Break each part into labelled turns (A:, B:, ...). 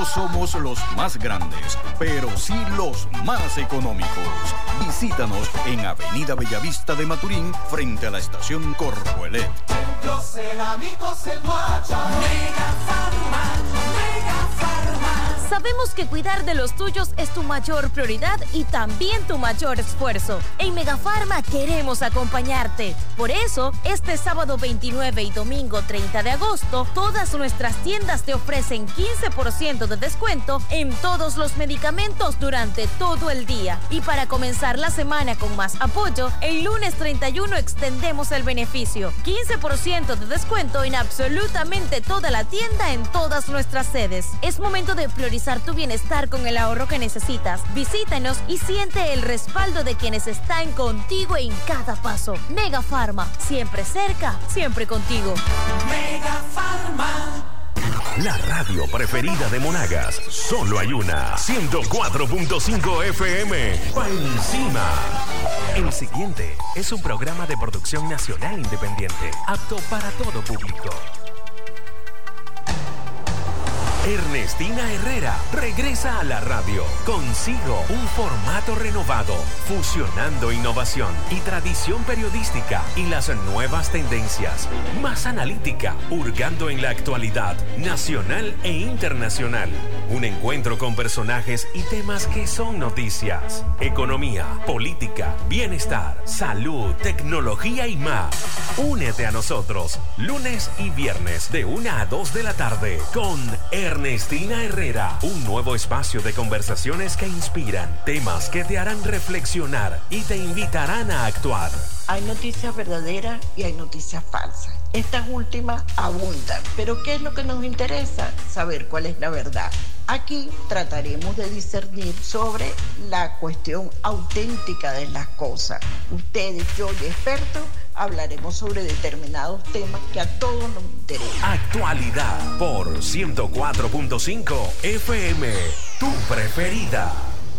A: No somos los más grandes, pero sí los más económicos. Visítanos en Avenida Bellavista de Maturín, frente a la estación Corpoelet.
B: Los cerámicos El Guacha. Mega Farma.
C: Sabemos que cuidar de los tuyos es tu mayor prioridad y también tu mayor esfuerzo. En Megafarma queremos acompañarte. Por eso, este sábado 29 y domingo 30 de agosto, todas nuestras tiendas te ofrecen 15% de descuento en todos los medicamentos durante todo el día. Y para comenzar la semana con más apoyo, el lunes 31 extendemos el beneficio. 15% de descuento en absolutamente toda la tienda en todas nuestras sedes. Es momento de priorizar tu bienestar con el ahorro que necesitas. Visítanos y siente el respaldo de quienes están contigo en cada paso. Mega Farma, siempre cerca, siempre contigo.
B: Mega Farma.
D: La radio preferida de Monagas, solo hay una. 104.5 FM. Pa' encima. El siguiente es un programa de producción nacional independiente, apto para todo público. Ernestina Herrera regresa a la radio. Consigo un formato renovado, fusionando innovación y tradición periodística y las nuevas tendencias. Más analítica, hurgando en la actualidad nacional e internacional. Un encuentro con personajes y temas que son noticias. Economía, política, bienestar, salud, tecnología y más. Únete a nosotros, lunes y viernes de 1 a 2 de la tarde con Ernestina Herrera, un nuevo espacio de conversaciones que inspiran, temas que te harán reflexionar y te invitarán a actuar.
E: Hay noticias verdaderas y hay noticias falsas. Estas últimas abundan, pero ¿qué es lo que nos interesa? Saber cuál es la verdad. Aquí trataremos de discernir sobre la cuestión auténtica de las cosas. Ustedes, yo y expertos hablaremos sobre determinados temas que a todos nos interesan.
D: Actualidad por 104.5 FM, tu preferida.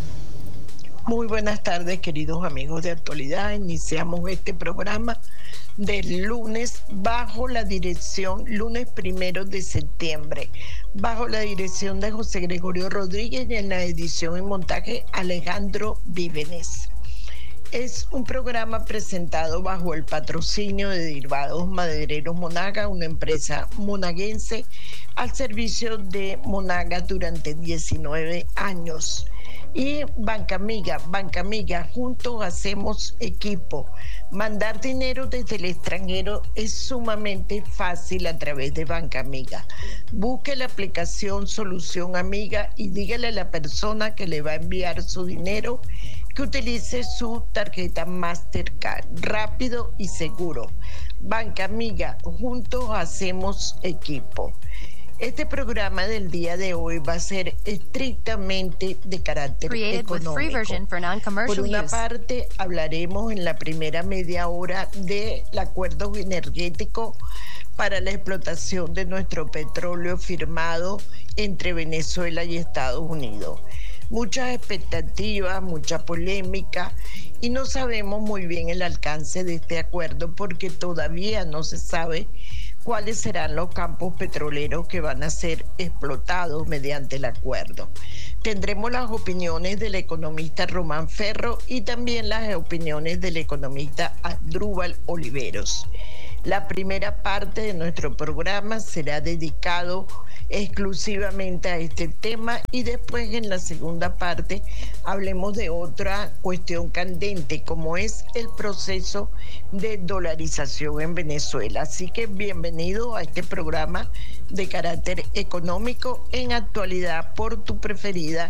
E: Muy buenas tardes, queridos amigos de Actualidad. Iniciamos este programa del lunes bajo la dirección, lunes 1 de septiembre, bajo la dirección de José Gregorio Rodríguez y en la edición y montaje Alejandro Vívenes. Es un programa presentado bajo el patrocinio de Derivados Madereros Monaga, una empresa monaguense al servicio de Monaga durante 19 años. Y Banca Amiga, juntos hacemos equipo. Mandar dinero desde el extranjero es sumamente fácil a través de Banca Amiga. Busque la aplicación Solución Amiga y dígale a la persona que le va a enviar su dinero que utilice su tarjeta Mastercard, rápido y seguro. Banca Amiga, juntos hacemos equipo. Este programa del día de hoy va a ser estrictamente de carácter económico. Por una parte, hablaremos en la primera media hora del acuerdo energético para la explotación de nuestro petróleo firmado entre Venezuela y Estados Unidos. Muchas expectativas, mucha polémica y no sabemos muy bien el alcance de este acuerdo porque todavía no se sabe cuáles serán los campos petroleros que van a ser explotados mediante el acuerdo. Tendremos las opiniones del economista Román Ferro y también las opiniones del economista Asdrúbal Oliveros. La primera parte de nuestro programa será dedicado exclusivamente a este tema y después en la segunda parte hablemos de otra cuestión candente como es el proceso de dolarización en Venezuela. Así que bienvenido a este programa de carácter económico en Actualidad por tu preferida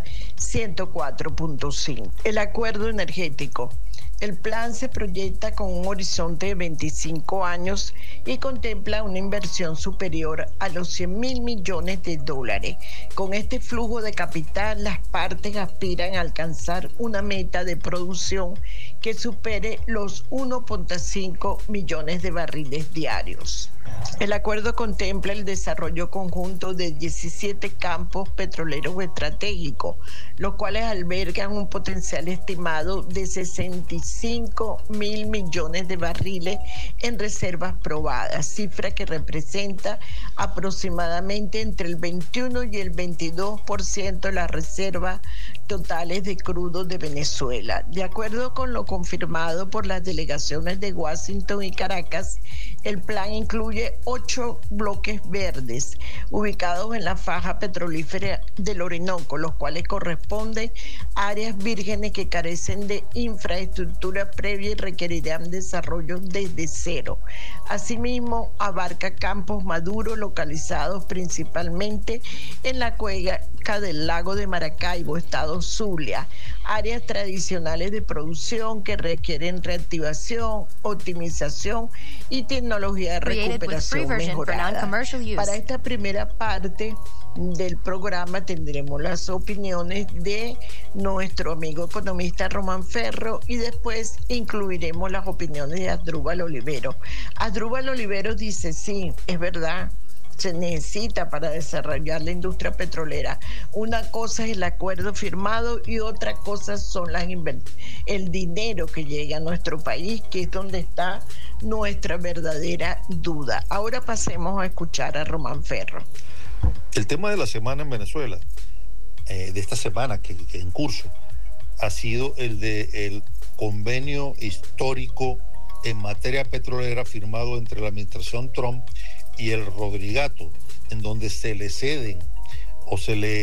E: 104.5. El acuerdo energético. El plan se proyecta con un horizonte de 25 años y contempla una inversión superior a los 100.000 millones de dólares. Con este flujo de capital, las partes aspiran a alcanzar una meta de producción que supere los 1.5 millones de barriles diarios. El acuerdo contempla el desarrollo conjunto de 17 campos petroleros estratégicos, los cuales albergan un potencial estimado de 66 5.000 millones de barriles en reservas probadas, cifra que representa aproximadamente entre el 21 y el 22% de las reservas totales de crudo de Venezuela. De acuerdo con lo confirmado por las delegaciones de Washington y Caracas, el plan incluye 8 bloques verdes ubicados en la faja petrolífera del Orinoco, los cuales corresponden a áreas vírgenes que carecen de infraestructura previa y requerirán desarrollo desde cero. Asimismo, abarca campos maduros localizados principalmente en la cuenca del lago de Maracaibo, estado Zulia, áreas tradicionales de producción que requieren reactivación, optimización y tecnología de recuperación mejorada. Para esta primera parte del programa tendremos las opiniones de nuestro amigo economista Román Ferro y después incluiremos las opiniones de Asdrúbal Olivero. Asdrúbal Olivero dice, sí, es verdad, se necesita para desarrollar la industria petrolera. Una cosa es el acuerdo firmado y otra cosa son el dinero que llega a nuestro país, que es donde está nuestra verdadera duda. Ahora pasemos a escuchar a Román Ferro.
F: El tema de la semana en Venezuela, de esta semana que en curso, ha sido el del convenio histórico en materia petrolera firmado entre la administración Trump y el Rodrigato, en donde se le ceden o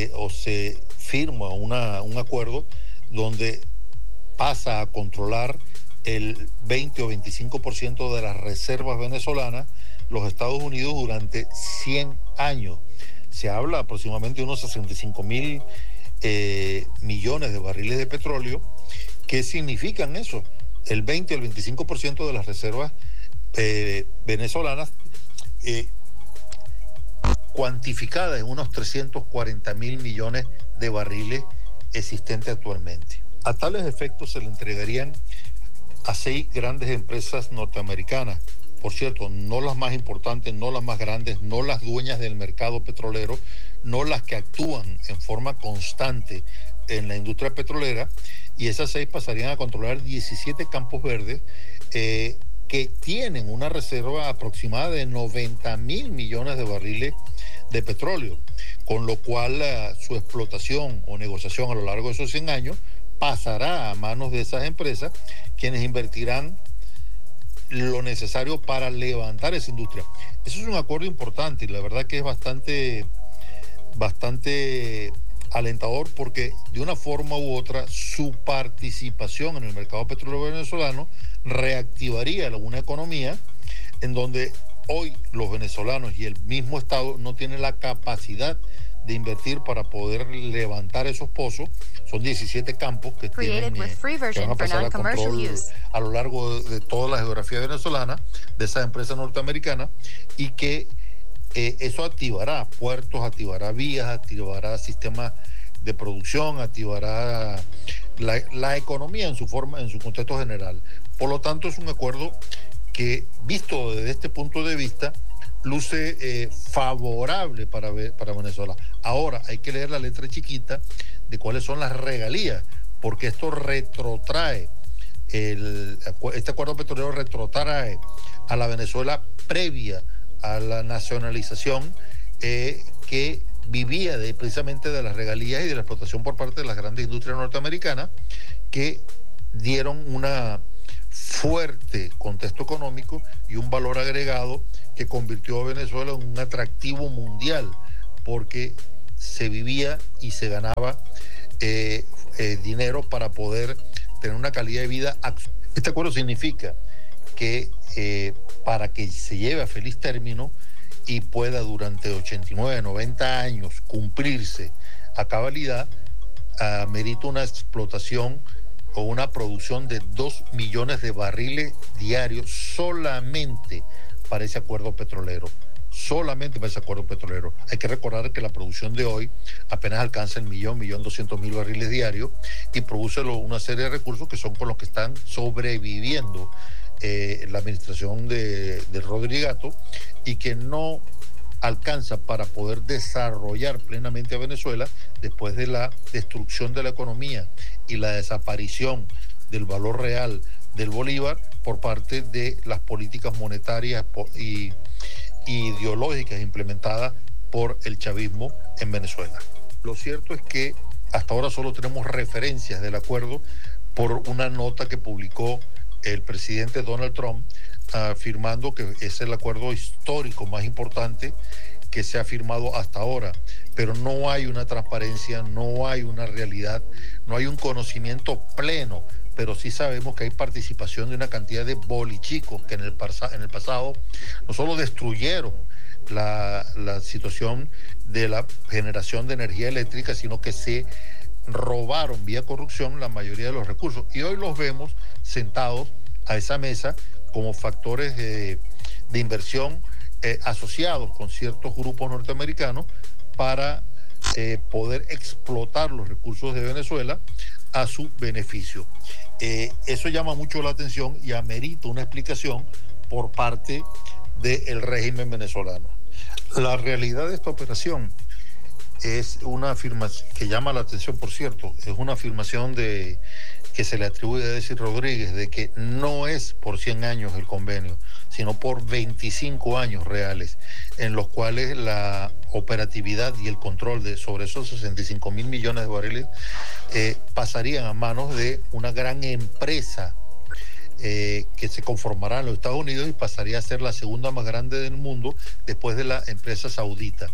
F: se firma un acuerdo donde pasa a controlar el 20 o 25% de las reservas venezolanas los Estados Unidos durante 100 años. Se habla aproximadamente de unos 65.000 millones de barriles de petróleo. ¿Qué significan eso? El 20 o el 25% de las reservas venezolanas cuantificadas en unos 340.000 millones de barriles existentes actualmente. A tales efectos se le entregarían a 6 grandes empresas norteamericanas, por cierto, no las más importantes, no las más grandes, no las dueñas del mercado petrolero, no las que actúan en forma constante en la industria petrolera, y esas 6 pasarían a controlar 17 campos verdes que tienen una reserva aproximada de 90.000 millones de barriles de petróleo, con lo cual su explotación o negociación a lo largo de esos 100 años pasará a manos de esas empresas, quienes invertirán lo necesario para levantar esa industria. Eso es un acuerdo importante y la verdad que es bastante alentador, porque de una forma u otra su participación en el mercado petrolero venezolano reactivaría una economía en donde hoy los venezolanos y el mismo Estado no tienen la capacidad de invertir para poder levantar esos pozos. Son 17 campos que van a pasar a control a lo largo de toda la geografía venezolana de esas empresas norteamericanas, y que eso activará puertos, activará vías, activará sistemas de producción, activará la economía en su contexto general. Por lo tanto, es un acuerdo que, visto desde este punto de vista, luce favorable para Venezuela. Ahora hay que leer la letra chiquita de cuáles son las regalías, porque esto retrotrae, este acuerdo petrolero retrotrae a la Venezuela previa a la nacionalización, que vivía precisamente de las regalías y de la explotación por parte de las grandes industrias norteamericanas, que dieron una fuerte contexto económico y un valor agregado que convirtió a Venezuela en un atractivo mundial, porque se vivía y se ganaba dinero para poder tener una calidad de vida. Este acuerdo significa que para que se lleve a feliz término y pueda durante 89, 90 años cumplirse a cabalidad, amerita una explotación o una producción de 2 millones de barriles diarios solamente para ese acuerdo petrolero. Solamente para ese acuerdo petrolero. Hay que recordar que la producción de hoy apenas alcanza el 1.200.000 barriles diarios y produce una serie de recursos que son con los que están sobreviviendo la administración de Rodrigato, y que no alcanza para poder desarrollar plenamente a Venezuela después de la destrucción de la economía y la desaparición del valor real del bolívar por parte de las políticas monetarias y ideológicas implementadas por el chavismo en Venezuela. Lo cierto es que hasta ahora solo tenemos referencias del acuerdo por una nota que publicó el presidente Donald Trump, afirmando que es el acuerdo histórico más importante que se ha firmado hasta ahora, pero no hay una transparencia, no hay una realidad, no hay un conocimiento pleno, pero sí sabemos que hay participación de una cantidad de bolichicos que en el pasado no solo destruyeron la situación de la generación de energía eléctrica, sino que se robaron vía corrupción la mayoría de los recursos. Y hoy los vemos sentados a esa mesa como factores de inversión asociados con ciertos grupos norteamericanos para poder explotar los recursos de Venezuela a su beneficio. Eso llama mucho la atención y amerita una explicación por parte del régimen venezolano. La realidad de esta operación es una afirmación que llama la atención, por cierto, es una afirmación que se le atribuye a Desi Rodríguez de que no es por 100 años el convenio, sino por 25 años reales, en los cuales la operatividad y el control sobre esos 65 mil millones de barriles pasarían a manos de una gran empresa que se conformará en los Estados Unidos y pasaría a ser la segunda más grande del mundo después de la empresa saudita.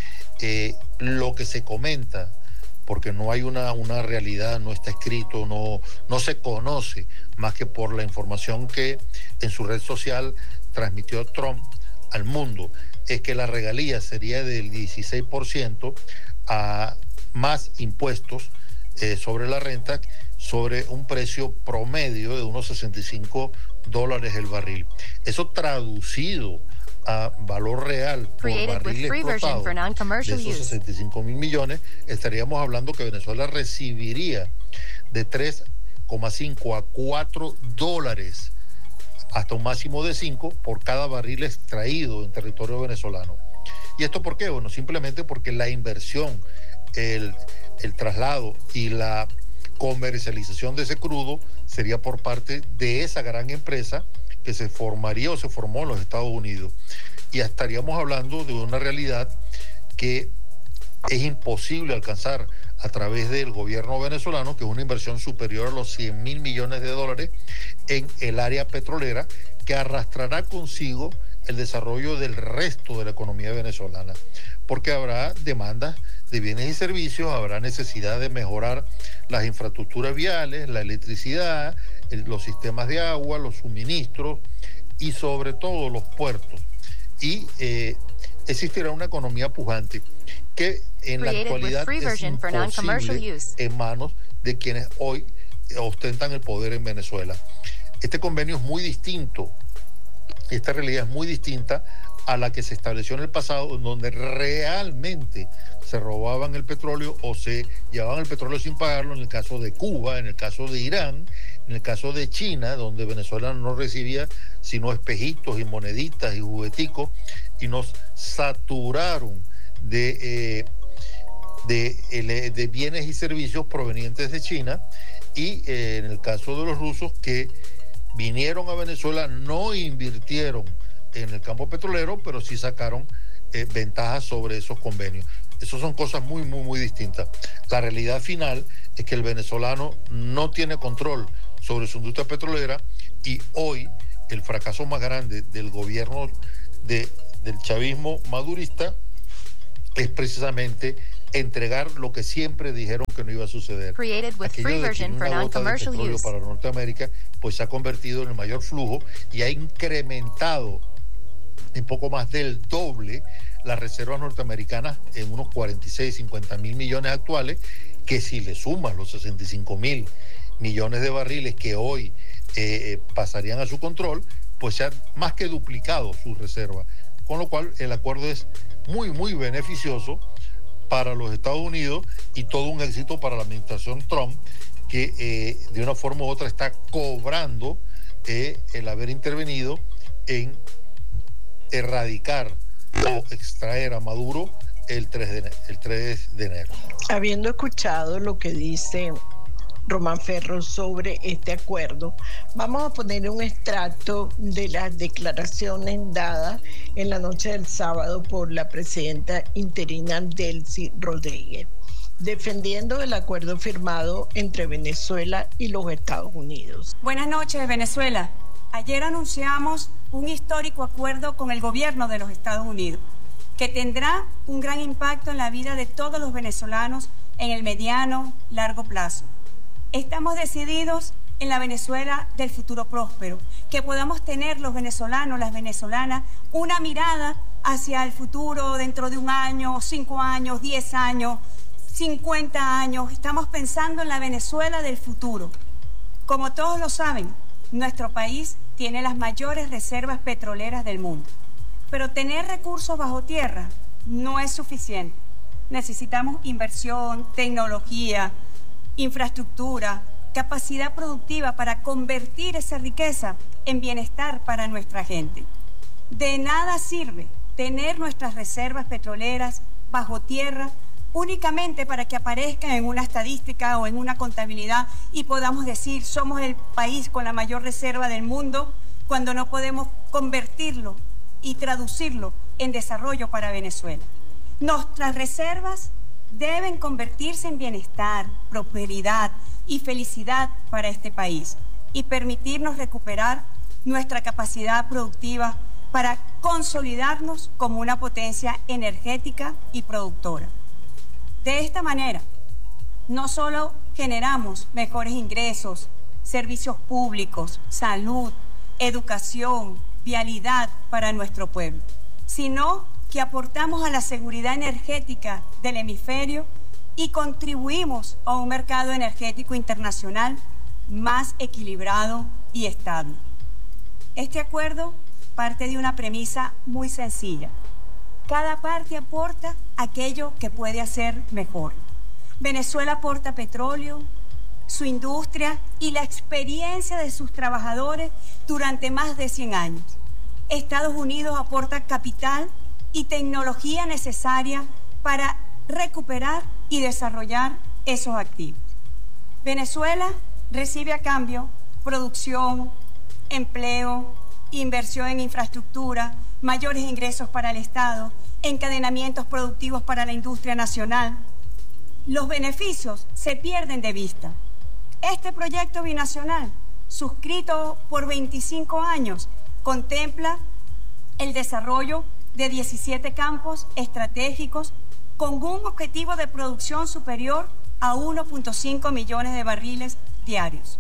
F: Lo que se comenta, porque no hay una realidad, no está escrito, no se conoce más que por la información que en su red social transmitió Trump al mundo, es que la regalía sería del 16% a más impuestos sobre la renta, sobre un precio promedio de unos $65 el barril. Eso traducido a valor real por barril explotado de esos 65 mil millones, estaríamos hablando que Venezuela recibiría de 3,5 a $4 hasta un máximo de 5 por cada barril extraído en territorio venezolano. ¿Y esto por qué? Bueno, simplemente porque la inversión, el traslado y la comercialización de ese crudo sería por parte de esa gran empresa que se formaría o se formó en los Estados Unidos. Y estaríamos hablando de una realidad que es imposible alcanzar a través del gobierno venezolano, que es una inversión superior a los 100 mil millones de dólares en el área petrolera, que arrastrará consigo el desarrollo del resto de la economía venezolana, porque habrá demandas de bienes y servicios, habrá necesidad de mejorar las infraestructuras viales, la electricidad, los sistemas de agua, los suministros y sobre todo los puertos. Y existirá una economía pujante que en la actualidad es imposible en manos de quienes hoy ostentan el poder en Venezuela. Este convenio es muy distinto, esta realidad es muy distinta a la que se estableció en el pasado, en donde realmente se robaban el petróleo o se llevaban el petróleo sin pagarlo, en el caso de Cuba, en el caso de Irán, en el caso de China, donde Venezuela no recibía sino espejitos y moneditas y jugueticos, y nos saturaron de bienes y servicios provenientes de China, y en el caso de los rusos que vinieron a Venezuela, no invirtieron en el campo petrolero, pero sí sacaron ventajas sobre esos convenios. Esas son cosas muy, muy, muy distintas. La realidad final es que el venezolano no tiene control sobre su industria petrolera, y hoy el fracaso más grande del gobierno del chavismo madurista es precisamente entregar lo que siempre dijeron que no iba a suceder. Aquello de que una gota de petróleo para Norteamérica pues se ha convertido en el mayor flujo y ha incrementado en poco más del doble las reservas norteamericanas en unos 46, 50 mil millones actuales, que si le sumas los 65 mil millones de barriles que hoy pasarían a su control, pues se han más que duplicado sus reservas. Con lo cual el acuerdo es muy, muy beneficioso para los Estados Unidos y todo un éxito para la administración Trump, que de una forma u otra está cobrando el haber intervenido en erradicar o extraer a Maduro el 3 de enero.
E: Habiendo escuchado lo que dice Román Ferro sobre este acuerdo. Vamos a poner un extracto de las declaraciones dadas en la noche del sábado por la presidenta interina Delcy Rodríguez, defendiendo el acuerdo firmado entre Venezuela y los Estados Unidos.
G: Buenas noches, Venezuela. Ayer anunciamos un histórico acuerdo con el gobierno de los Estados Unidos, que tendrá un gran impacto en la vida de todos los venezolanos en el mediano, largo plazo. Estamos decididos en la Venezuela del futuro próspero, que podamos tener los venezolanos, las venezolanas, una mirada hacia el futuro dentro de 1 año, 5 años, 10 años, 50 años. Estamos pensando en la Venezuela del futuro. Como todos lo saben, nuestro país tiene las mayores reservas petroleras del mundo, pero tener recursos bajo tierra no es suficiente. Necesitamos inversión, tecnología, infraestructura, capacidad productiva para convertir esa riqueza en bienestar para nuestra gente. De nada sirve tener nuestras reservas petroleras bajo tierra únicamente para que aparezcan en una estadística o en una contabilidad y podamos decir somos el país con la mayor reserva del mundo, cuando no podemos convertirlo y traducirlo en desarrollo para Venezuela. Nuestras reservas deben convertirse en bienestar, prosperidad y felicidad para este país y permitirnos recuperar nuestra capacidad productiva para consolidarnos como una potencia energética y productora. De esta manera, no solo generamos mejores ingresos, servicios públicos, salud, educación, vialidad para nuestro pueblo, sino que aportamos a la seguridad energética del hemisferio y contribuimos a un mercado energético internacional más equilibrado y estable. Este acuerdo parte de una premisa muy sencilla. Cada parte aporta aquello que puede hacer mejor. Venezuela aporta petróleo, su industria y la experiencia de sus trabajadores durante más de 100 años. Estados Unidos aporta capital y tecnología necesaria para recuperar y desarrollar esos activos. Venezuela recibe a cambio producción, empleo, inversión en infraestructura, mayores ingresos para el Estado, encadenamientos productivos para la industria nacional. Los beneficios se pierden de vista. Este proyecto binacional, suscrito por 25 años, contempla el desarrollo de 17 campos estratégicos con un objetivo de producción superior a 1.5 millones de barriles diarios.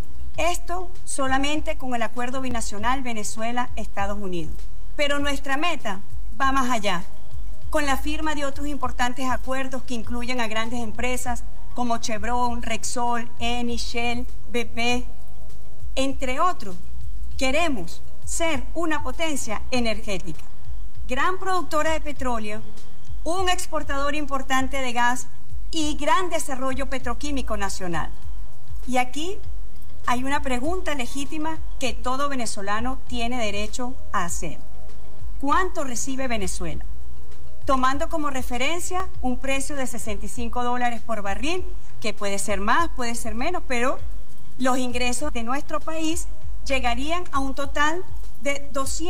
G: Esto solamente con el acuerdo binacional Venezuela-Estados Unidos. Pero nuestra meta va más allá, con la firma de otros importantes acuerdos que incluyen a grandes empresas como Chevron, Repsol, Eni, Shell, BP, entre otros. Queremos ser una potencia energética, gran productora de petróleo, un exportador importante de gas y gran desarrollo petroquímico nacional. Y aquí hay una pregunta legítima que todo venezolano tiene derecho a hacer. ¿Cuánto recibe Venezuela? Tomando como referencia un precio de $65 por barril, que puede ser más, puede ser menos, pero los ingresos de nuestro país llegarían a un total de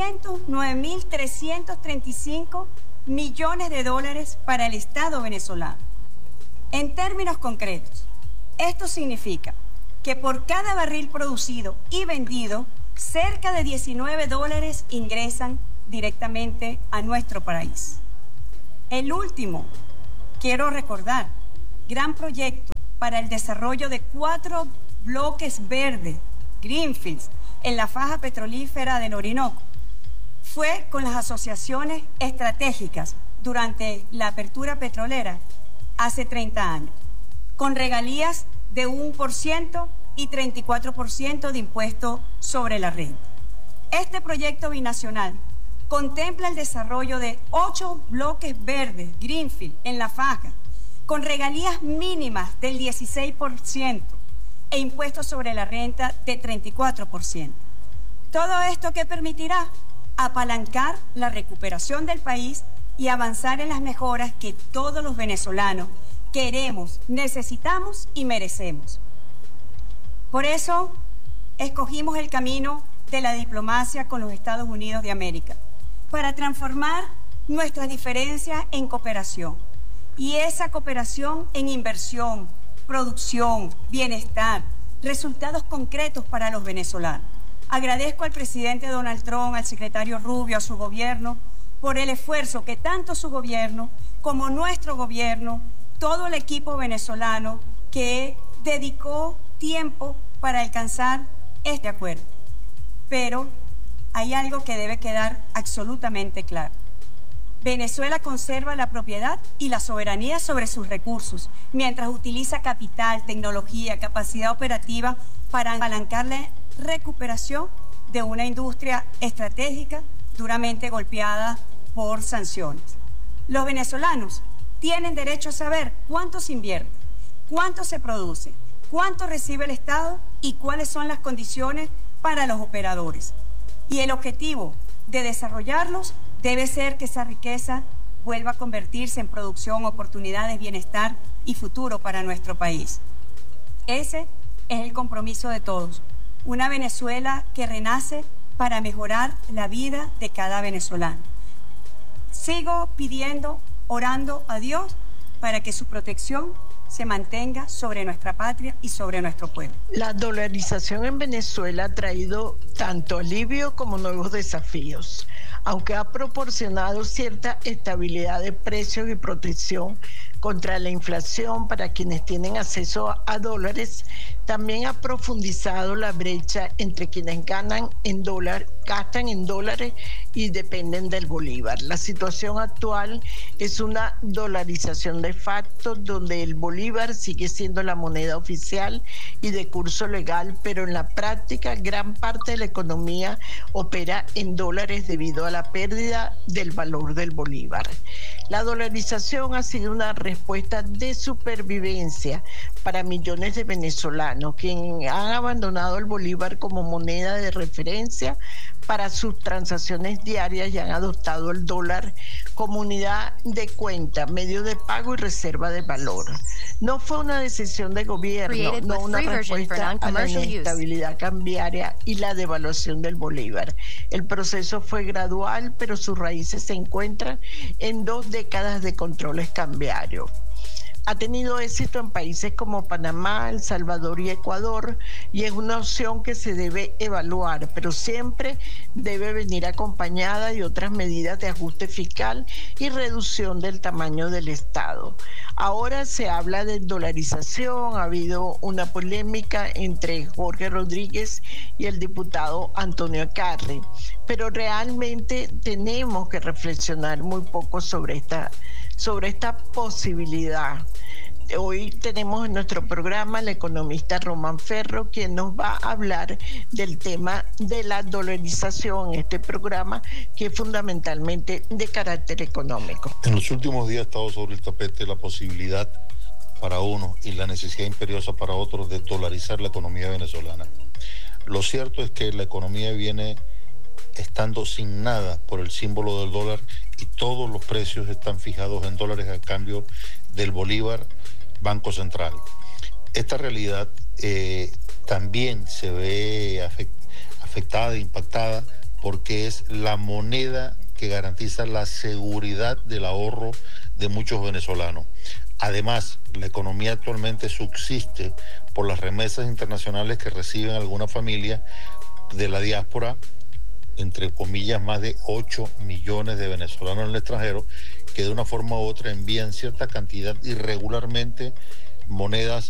G: 209.335 millones de dólares para el Estado venezolano. En términos concretos, esto significa que por cada barril producido y vendido, cerca de $19 ingresan directamente a nuestro país. El último, quiero recordar, gran proyecto para el desarrollo de 4 bloques verdes, greenfields, en la faja petrolífera del Orinoco, fue con las asociaciones estratégicas durante la apertura petrolera hace 30 años, con regalías de 1% y 34% de impuesto sobre la renta. Este proyecto binacional contempla el desarrollo de 8 bloques verdes, greenfield, en la faja, con regalías mínimas del 16% e impuestos sobre la renta de 34%. Todo esto que permitirá apalancar la recuperación del país y avanzar en las mejoras que todos los venezolanos queremos, necesitamos y merecemos. Por eso escogimos el camino de la diplomacia con los Estados Unidos de América, para transformar nuestras diferencias en cooperación, y esa cooperación en inversión, producción, bienestar, resultados concretos para los venezolanos. Agradezco al presidente Donald Trump, al secretario Rubio, a su gobierno, por el esfuerzo que tanto su gobierno como nuestro gobierno, todo el equipo venezolano, que dedicó tiempo para alcanzar este acuerdo. Pero hay algo que debe quedar absolutamente claro. Venezuela conserva la propiedad y la soberanía sobre sus recursos, mientras utiliza capital, tecnología, capacidad operativa para apalancar la recuperación de una industria estratégica duramente golpeada por sanciones. Los venezolanos tienen derecho a saber cuánto se invierte, cuánto se produce, cuánto recibe el Estado y cuáles son las condiciones para los operadores. Y el objetivo de desarrollarlos debe ser que esa riqueza vuelva a convertirse en producción, oportunidades, bienestar y futuro para nuestro país. Ese es el compromiso de todos. Una Venezuela que renace para mejorar la vida de cada venezolano. Sigo pidiendo, orando a Dios para que su protección se mantenga sobre nuestra patria y sobre nuestro pueblo.
E: La dolarización en Venezuela ha traído tanto alivio como nuevos desafíos. Aunque ha proporcionado cierta estabilidad de precios y protección contra la inflación para quienes tienen acceso a dólares, también ha profundizado la brecha entre quienes gastan en dólares y dependen del bolívar. La situación actual es una dolarización de facto, donde el bolívar sigue siendo la moneda oficial y de curso legal, pero en la práctica gran parte de la economía opera en dólares debido a la pérdida del valor del bolívar. La dolarización ha sido una respuesta de supervivencia para millones de venezolanos, quienes han abandonado el bolívar como moneda de referencia para sus transacciones diarias y han adoptado el dólar como unidad de cuenta, medio de pago y reserva de valor. No fue una decisión de gobierno, no una respuesta a la inestabilidad cambiaria y la devaluación del bolívar. El proceso fue gradual, pero sus raíces se encuentran en 2 décadas de controles cambiarios. Ha tenido éxito en países como Panamá, El Salvador y Ecuador, y es una opción que se debe evaluar, pero siempre debe venir acompañada de otras medidas de ajuste fiscal y reducción del tamaño del Estado. Ahora se habla de dolarización, ha habido una polémica entre Jorge Rodríguez y el diputado Antonio Carri, pero realmente tenemos que reflexionar muy poco sobre esta posibilidad. Hoy tenemos en nuestro programa al economista Román Ferro, quien nos va a hablar del tema de la dolarización en este programa, que es fundamentalmente de carácter económico.
F: En los últimos días ha estado sobre el tapete la posibilidad para unos y la necesidad imperiosa para otros de dolarizar la economía venezolana. Lo cierto es que la economía viene estando sin nada por el símbolo del dólar y todos los precios están fijados en dólares a cambio del bolívar Banco Central. Esta realidad también se ve afectada, impactada, porque es la moneda que garantiza la seguridad del ahorro de muchos venezolanos. Además, la economía actualmente subsiste por las remesas internacionales que reciben algunas familias de la diáspora, entre comillas, más de 8 millones de venezolanos en el extranjero, que de una forma u otra envían cierta cantidad irregularmente monedas